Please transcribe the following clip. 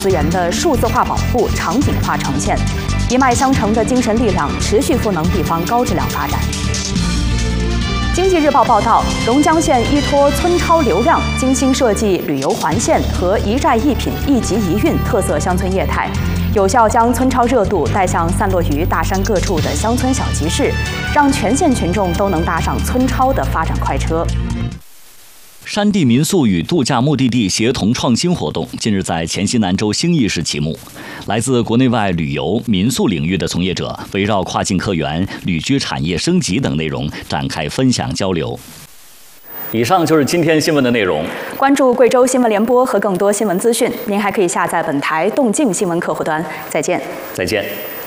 资源的数字化保护、场景化呈现，一脉相承的精神力量持续赋能地方高质量发展。经济日报报道，榕江县依托村超流量，精心设计旅游环线和一寨一品、一集一运特色乡村业态，有效将村超热度带向散落于大山各处的乡村小集市，让全县群众都能搭上村超的发展快车。 山地民宿与度假目的地协同创新活动近日在黔西南州兴义市启幕。来自国内外旅游、民宿领域的从业者围绕跨境客源、旅居产业升级等内容展开分享交流。以上就是今天新闻的内容。 关注贵州新闻联播和更多新闻资讯，您还可以下载本台动静新闻客户端。再见。 再见。